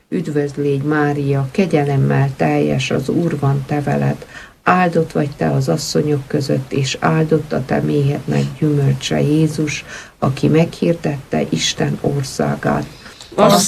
Üdvözl légy, Mária, kegyelemmel teljes, az Úr van te veled, áldott vagy te az asszonyok között, és áldott a te méhednek gyümölcse, Jézus, aki meghirdette Isten országát.